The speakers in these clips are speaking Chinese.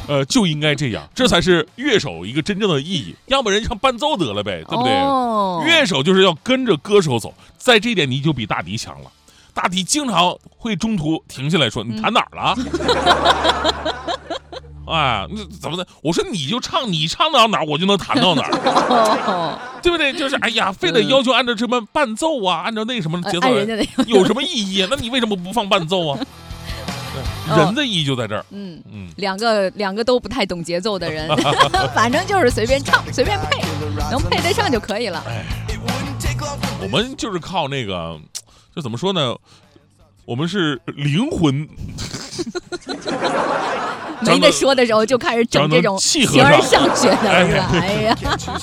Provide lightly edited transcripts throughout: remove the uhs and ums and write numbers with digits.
就应该这样，这才是乐手一个真正的意义。要么人唱伴奏得了呗，对不对？乐手就是要跟着歌手走，在这一点你就比大迪强了。大迪经常会中途停下来说：“你弹哪儿了？”哎，那怎么的？我说你就唱，你唱到哪儿我就能弹到哪儿，对不对？就是哎呀，非得要求按照什么伴奏啊，按照那什么节奏，有什么意义？那你为什么不放伴奏啊？人的意义就在这儿。 两个都不太懂节奏的人，反正就是随便唱，随便配，能配得上就可以了。 我们就是靠那个，就怎么说呢？我们是灵魂。 没得说的时候就开始整这种形而上学的，是吧？哎呀。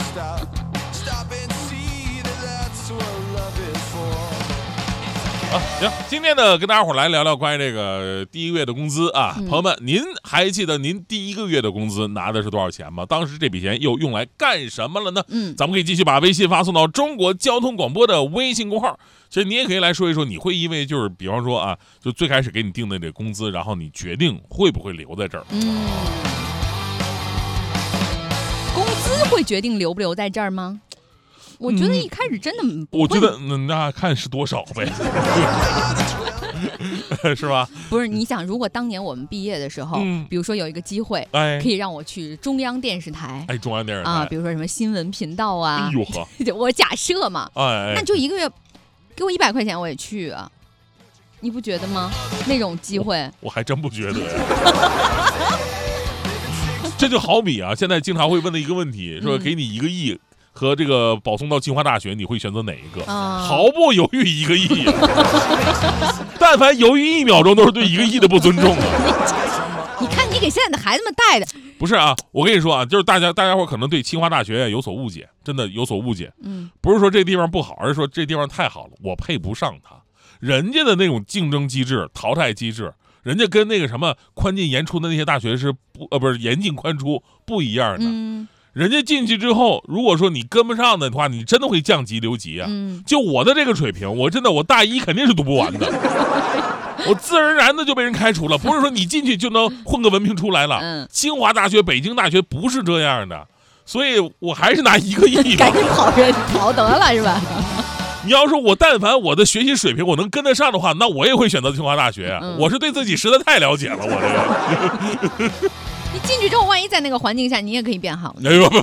行，今天呢，跟大家伙来聊聊关于这个第一个月的工资啊，朋友们，您还记得您第一个月的工资拿的是多少钱吗？当时这笔钱又用来干什么了呢？咱们可以继续把微信发送到中国交通广播的微信公号。其实你也可以来说一说，你会因为就是比方说啊，就最开始给你定的这工资，然后你决定会不会留在这儿？ 工资会决定留不留在这儿吗？我觉得一开始真的不会， 我觉得那看是多少呗，是吧？ 不是，你想，如果当年我们毕业的时候，比如说有一个机会，可以让我去中央电视台， 中央电视台啊，比如说什么新闻频道啊， 哎呦呵， 我假设嘛，那就一个月给我100块钱我也去啊，你不觉得吗？那种机会， 我还真不觉得呀。这就好比啊，现在经常会问的一个问题，说给你1个亿。和这个保送到清华大学，你会选择哪一个？毫不犹豫1个亿但凡犹豫1秒钟，都是对1个亿的不尊重啊！ 你看你给现在的孩子们带的， 不是啊？我跟你说啊，就是大家伙可能对清华大学有所误解，真的有所误解。不是说这地方不好，而是说这地方太好了，我配不上它。人家的那种竞争机制、淘汰机制，人家跟那个什么宽进严出的那些大学是不是严进宽出不一样的。人家进去之后，如果说你跟不上的话，你真的会降级留级啊！就我的这个水平，我大一肯定是读不完的，我自然而然的就被人开除了。不是说你进去就能混个文凭出来了。清华大学、北京大学不是这样的，所以我还是拿1个亿吧。 赶紧跑得了是吧？ 你要说我但凡我的学习水平我能跟得上的话，那我也会选择清华大学。我是对自己实在太了解了，我这个。 你进去之后，万一在那个环境下，你也可以变好呢。 哎呦，不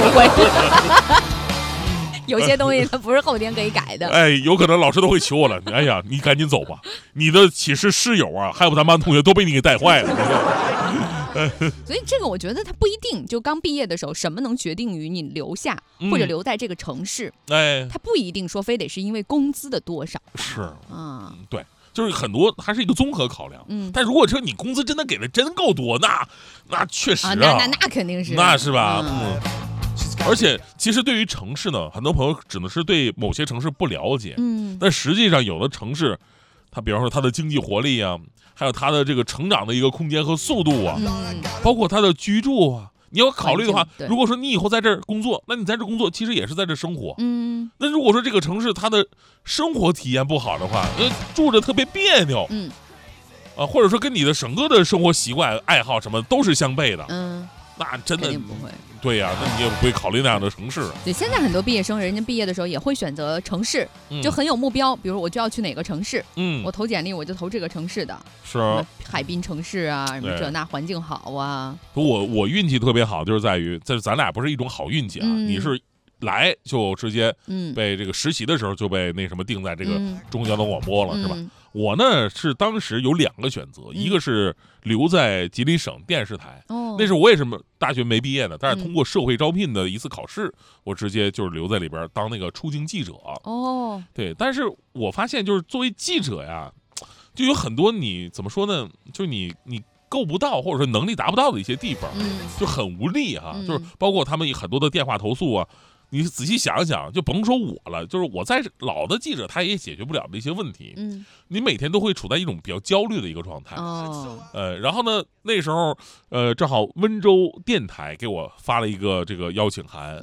有些东西它不是后天可以改的。 哎，有可能老师都会求我了。哎呀，你赶紧走吧，你的寝室室友啊，还有咱班同学都被你给带坏了。 所以这个我觉得它不一定，就刚毕业的时候，什么能决定于你留下或者留在这个城市？它不一定说非得是因为工资的多少。 是啊，对。就是很多还是一个综合考量，但如果说你工资真的给的真够多，那确实那肯定是， 那是吧？而且其实对于城市呢，很多朋友只能是对某些城市不了解，但实际上有的城市，它比方说它的经济活力啊，还有它的这个成长的一个空间和速度啊，包括它的居住啊。你要考虑的话，如果说你以后在这儿工作，那你在这儿工作其实也是在这儿生活。那如果说这个城市它的生活体验不好的话，住着特别别扭，或者说跟你的整个的生活习惯、爱好什么都是相悖的，那真的不会。 对呀，那你也不会考虑那样的城市。 对，现在很多毕业生，人家毕业的时候也会选择城市，就很有目标。比如我就要去哪个城市，我投简历我就投这个城市的， 是海滨城市啊，什么这那环境好啊。 我运气特别好，就是在于咱俩不是一种好运气啊，你是来就直接被这个实习的时候就被那什么定在这个中交通广播了，是吧？我呢是当时有2个选择，一个是留在吉林省电视台，那是我也是大学没毕业的，但是通过社会招聘的一次考试，我直接就是留在里边当那个出境记者。对，但是我发现就是作为记者呀，就有很多你怎么说呢，就是你够不到或者说能力达不到的一些地方，就很无力哈。就是包括他们很多的电话投诉啊。你仔细想想，就甭说我了，就是我在老的记者，他也解决不了的一些问题。你每天都会处在一种比较焦虑的一个状态。然后呢，那时候正好温州电台给我发了一个这个邀请函。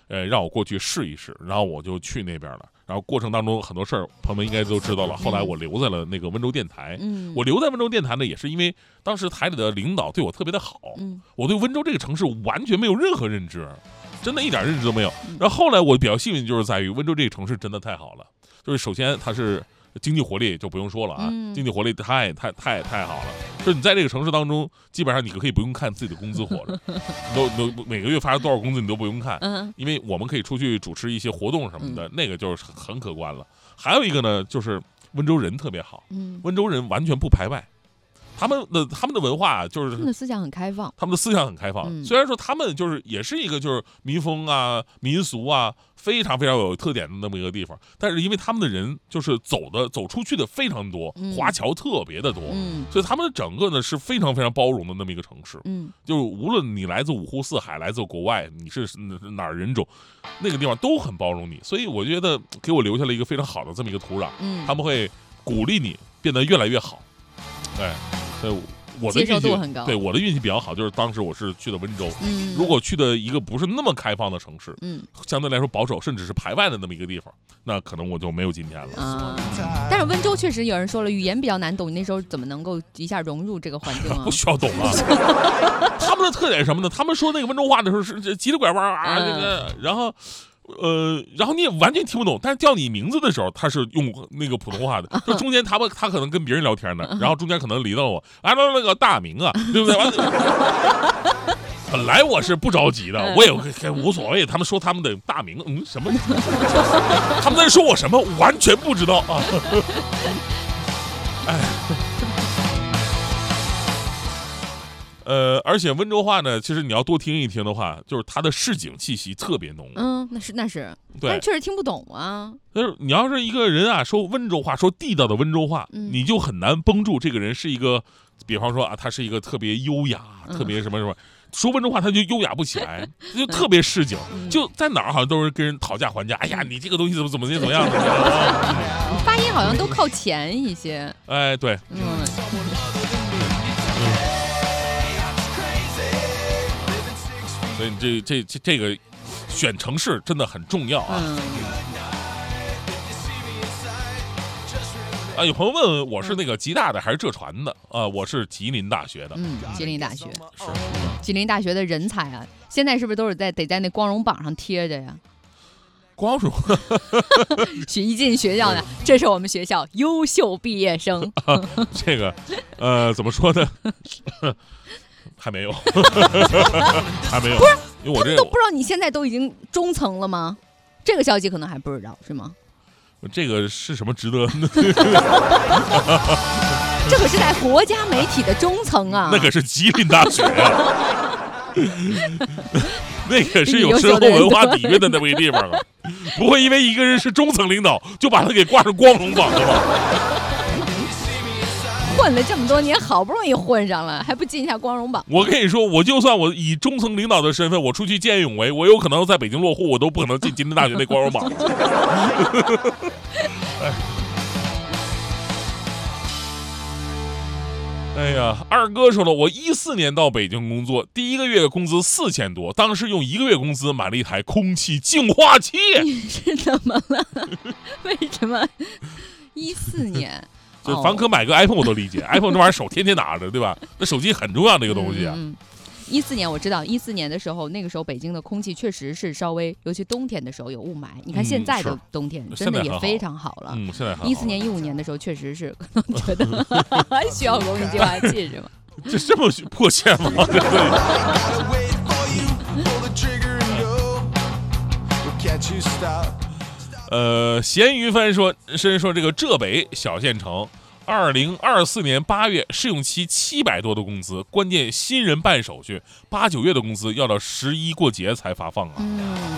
让我过去试一试，然后我就去那边了。然后过程当中很多事儿，朋友们应该都知道了。后来我留在了那个温州电台。我留在温州电台呢，也是因为当时台里的领导对我特别的好。我对温州这个城市完全没有任何认知，真的一点认知都没有。然后后来我比较幸运，就是在于温州这个城市真的太好了。就是首先它是经济活力就不用说了啊，经济活力太好了。就是你在这个城市当中，基本上你可以不用看自己的工资活着，都每个月发多少工资你都不用看，因为我们可以出去主持一些活动什么的，那个就是很可观了。还有一个呢，就是温州人特别好，温州人完全不排外。他们的文化就是他们的思想很开放， 虽然说他们就是也是一个就是民风啊、民俗啊非常有特点的那么一个地方，但是因为他们的人就是走出去的非常多，华侨特别的多，所以他们整个呢是非常包容的那么一个城市。就是无论你来自五湖四海，来自国外，你是哪儿人种，那个地方都很包容你，所以我觉得给我留下了一个非常好的这么一个土壤。他们会鼓励你变得越来越好。我的运气接受度很高，对我的运气比较好，就是当时我是去的温州。如果去的一个不是那么开放的城市，相对来说保守甚至是排外的那么一个地方，那可能我就没有今天了。 但是温州确实有人说了，语言比较难懂，你那时候怎么能够一下融入这个环境啊？ 不需要懂啊。他们的特点是什么呢？他们说那个温州话的时候是急里拐弯啊，然后你也完全听不懂，但是叫你名字的时候，他是用那个普通话的，就中间他可能跟别人聊天呢，然后中间可能离到我，那个大名啊，对不对？本来我是不着急的，我也无所谓。他们说他们的大名，什么？他们在说我什么？完全不知道啊！哎。而且温州话呢，其实你要多听一听的话，就是它的市井气息特别浓。 那是， 对， 但确实听不懂啊。 就是你要是一个人啊，说温州话，说地道的温州话，你就很难绷住这个人是一个，比方说啊，他是一个特别优雅，特别什么什么，说温州话他就优雅不起来，就特别市井，就在哪儿好像都是跟人讨价还价。哎呀，你这个东西怎么样的？ 发音好像都靠前一些。 哎，对，所以你这个选城市真的很重要啊！有朋友问我是那个吉大的还是浙传的啊？我是吉林大学的。 吉林大学是吉林大学的人才啊！现在是不是都是得在那光荣榜上贴着呀？ 光荣， 一进学校呢，这是我们学校优秀毕业生。 这个怎么说呢？还没有，还没有， 不是， 因为我他们都不知道你现在都已经中层了吗？这个消息可能还不知道，是吗？ 这个是什么值得？ 这可是在国家媒体的中层啊！ 那可是吉林大学啊，那个是有深厚文化底蕴的那么一个地方啊，不会因为一个人是中层领导就把他给挂上光荣榜的吧？ 混了这么多年，好不容易混上了，还不进一下光荣榜？ 我跟你说，我就算我以中层领导的身份，我出去见义勇为，我有可能在北京落户，我都不可能进吉林大学那光荣榜。哎呀，二哥说了，我14年到北京工作，第一个月工资4000多，当时用1个月工资买了一台空气净化器。 你是怎么了？为什么14年？ 就凡哥买个 iPhone 我都理解，iPhone 这玩意儿手天天拿着，对吧？那手机很重要的一个东西啊。 14年我知道，14年的时候，那个时候北京的空气确实是稍微，尤其冬天的时候有雾霾。你看现在的冬天真的也非常好了。 现在 14年、15年的时候确实是可能觉得需要空气净化器是吗？ 这么迫切吗？咸鱼番说这个浙北小县城，2024年8月试用期700多的工资，关键新人办手续8、9月的工资要到11过节才发放啊。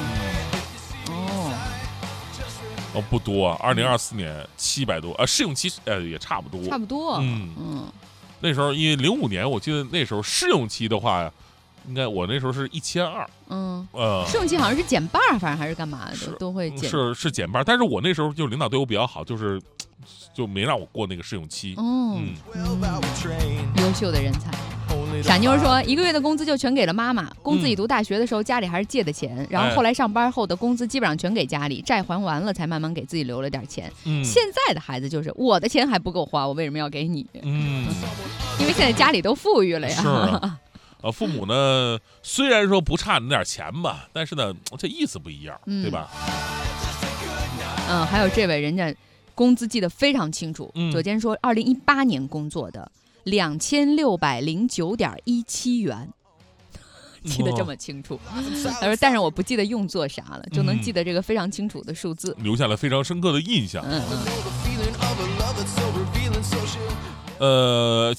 不多啊，2024年700多试用期也差不多。那时候因为05年，我记得那时候试用期的话，应该我那时候是1200。 试用期好像是减半，反正还是干嘛的都会减。 是减半，但是我那时候就领导对我比较好，就没让我过那个试用期。 优秀的人才。 傻妞说，1个月的工资就全给了妈妈。公子己读大学的时候，家里还是借的钱，然后后来上班后的工资基本上全给家里，债还完了才慢慢给自己留了点钱。现在的孩子就是我的钱还不够花，我为什么要给你？因为现在家里都富裕了呀。 是父母呢，虽然说不差那点钱吧，但是呢，这意思不一样，对吧？ 还有这位人家工资记得非常清楚，左肩说2018年工作的2609.17元。记得这么清楚，他说，但是我不记得用作啥了，就能记得这个非常清楚的数字， 留下了非常深刻的印象。